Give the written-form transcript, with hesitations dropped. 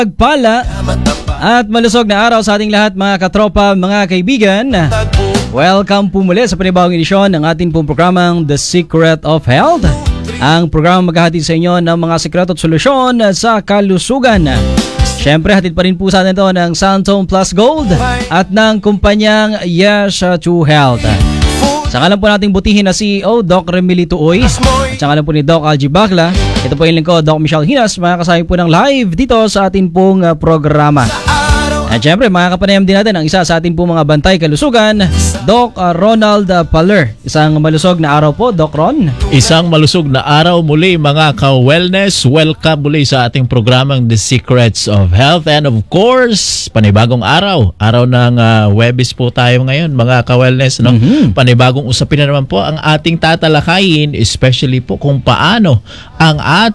Pagpala at malusog na araw sa ating lahat mga katropa, mga kaibigan. Welcome po muli sa panibagong edisyon ng ating pong programang The Secret of Health. Ang programang maghahatid sa inyo ng mga sekreto at solusyon sa kalusugan. Siyempre, hatid pa rin po sa atin ito ng Santone Plus Gold at ng kumpanyang Yes to Health. Sa ngalan po nating butihin na CEO, Doc Remilito Uy. At sa ngalan po ni Doc Algie Bacla, ito po yung lingkod, Doc Michelle Hinas, makakasama po ng live dito sa ating pong programa. At syempre, makakapanayam din natin ang isa sa ating pong mga bantay kalusugan, Doc Ronald Paler. Isang malusog na araw po, Doc Ron. Isang malusog na araw muli mga ka-wellness. Welcome muli sa ating programang The Secrets of Health. And of course, panibagong araw. Araw ng Huwebes po tayo ngayon mga ka-wellness. No? Panibagong usapin na naman po ang ating tatalakayin, especially po kung paano ang